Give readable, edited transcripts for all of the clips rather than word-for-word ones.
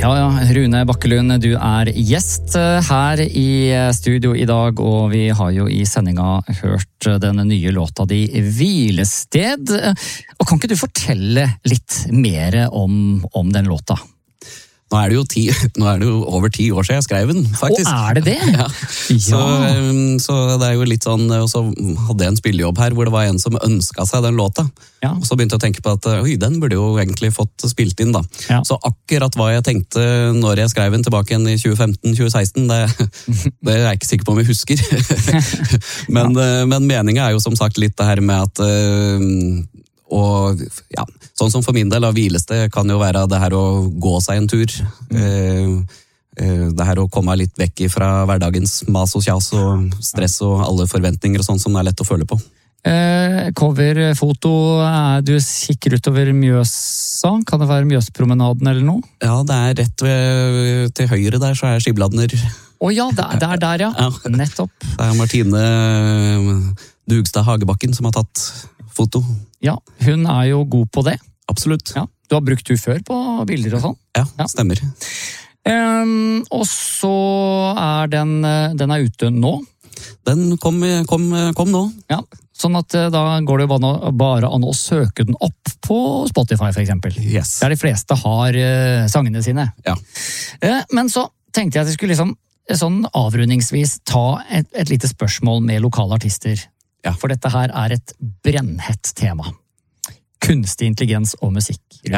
Ja, Rune Bakkelund, du gjest her i studio i dag, og vi har jo i sendinga hørt den nye låta di Hvilested. Og kan ikke du fortelle litt mer om den låta? Nå er det jo over 10 år siden jeg skrev den, faktisk. Å, det? Ja. Så det er jo litt sånn, og så hadde jeg en spillejobb her, hvor det var en som ønsket seg den låta. Ja. Og så begynte jeg å tenke på at, den burde jo egentlig fått spilt inn da. Ja. Så akkurat hva jeg tenkte når jeg skrev den tilbake igjen i 2015-2016, det er jeg ikke sikker på om jeg husker. Men meningen er jo som sagt litt det her med at... Og ja, sånn som for min del av hvilested kan jo være det her å gå seg en tur. Det her å komme litt vekk fra hverdagens mas og kjas og stress og alle forventninger og sånn som det er lett å føle på. Coverfoto, du kikker utover Mjøsa, kan det være Mjøspromenaden eller noe? Ja, det er rett til høyre der, så er Skibladner. Ja, det er der, ja. Nettopp. Det er Martine Dugstad Hagebakken som har tatt foto. Ja, hun er jo god på det. Absolutt. Ja, du har brukt hun før på bilder og sånn? Ja, stemmer. Og så den er ute nå? Den kom nå. Ja, sånn at da går det jo bare an å søke den opp på Spotify for eksempel. Yes. Der de fleste har sangene sine. Ja. Men så tenkte jeg at jeg skulle sånn avrundingsvis ta et lite spørsmål med lokale artister. Ja. For dette her er et brennhett tema. Kunstig intelligens og musikk. Ja.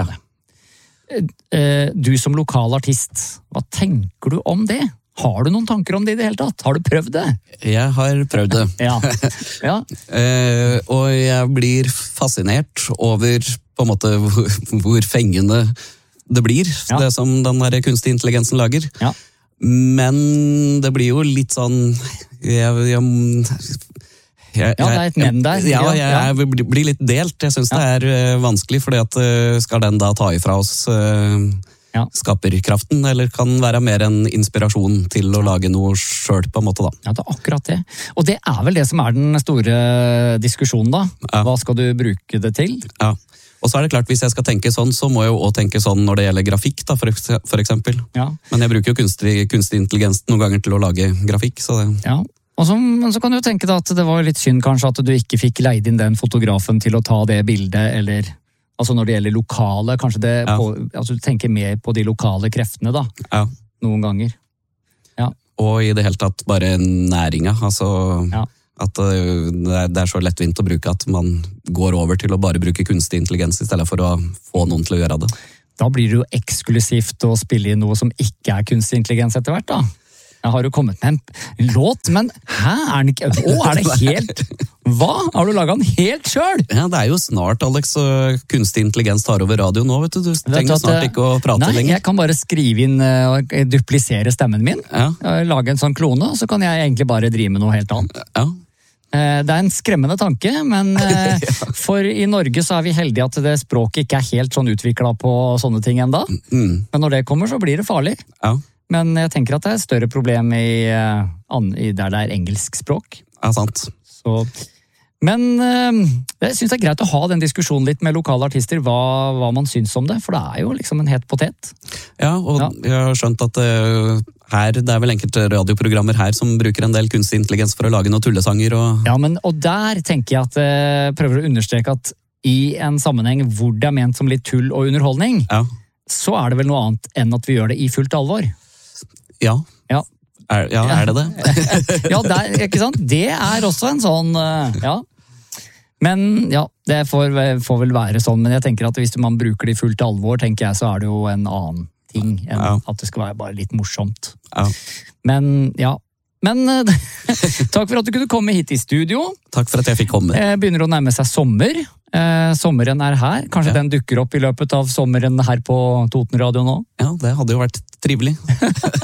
Du som lokal artist, hva tenker du om det? Har du noen tanker om det i det hele tatt? Har du prøvd det? Jeg har prøvd det. Ja. Og jeg blir fascinert over på en måte hvor fengende det blir, det som den der kunstig intelligensen lager. Ja. Men det blir jo litt sånn... det er et men der. Jeg blir litt delt. Jeg synes det er vanskelig, fordi at skal den da ta ifra oss skaperkraften, eller kan være mer en inspirasjon til å lage noe selv på en måte da. Ja, det er akkurat det. Og det er vel det som er den store diskusjonen da. Hva skal du bruke det til? Ja. Og så er det klart, hvis jeg skal tenke sånn, så må jeg jo også tenke sånn når det gjelder grafikk da, for eksempel. Ja. Men jeg bruker jo kunstig intelligens noen ganger til å lage grafikk, så det... Ja. Men så kan du jo tenke da at det var litt synd kanskje at du ikke fikk leid inn den fotografen til å ta det bildet, eller altså når det gjelder lokale, kanskje altså du tenker mer på de lokale kreftene da, noen ganger. Ja. Og i det hele tatt bare næringa, altså at det er så lettvint å bruke at man går over til å bare bruke kunstig intelligens i stedet for å få noen til å gjøre det. Da blir det jo eksklusivt å spille inn noe som ikke er kunstig intelligens etter hvert da. Jeg har jo kommet med en låt, men er det helt... Hva? Har du laget den helt selv? Ja, det er jo snart, Alex, og kunstig intelligens tar over radio nå, vet du. Du trenger snart ikke å prate lenger. Nei, jeg kan bare skrive inn og duplisere stemmen min, lage en sånn klone, og så kan jeg egentlig bare drive med noe helt annet. Ja. Det er en skremmende tanke, men for i Norge så er vi heldige at det språket ikke er helt sånn utviklet på sånne ting enda. Men når det kommer så blir det farlig. Ja. Men jeg tenker at det er et større problem der det er engelsk språk. Ja, sant. Men jeg synes det er greit å ha den diskusjonen litt med lokale artister, hva man synes om det, for det er jo liksom en het potet. Ja, og jeg har skjønt at det er vel enkelte radioprogrammer her som bruker en del kunstig intelligens for å lage noen tullesanger. Ja, og der tenker jeg at jeg prøver å understreke at i en sammenheng hvor det er ment som litt tull og underholdning, så er det vel noe annet enn at vi gjør det i fullt alvor. Ja. Er det det? Ja, ikke sant? Det er også en sånn, Men det får vel være sånn, men jeg tenker at hvis man bruker det i fullt alvor, tenker jeg, så er det jo en annen ting enn at det skal være bare litt morsomt. Ja. Men takk for at du kunne komme hit i studio. Takk for at jeg fikk komme. Begynner å nærme seg sommer. Sommeren er her. Kanskje den dukker opp i løpet av sommeren her på Toten Radio nå? Ja, det hadde jo vært trivelig.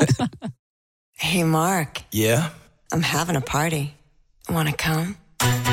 Hey Mark. Yeah? I'm having a party. Wanna come?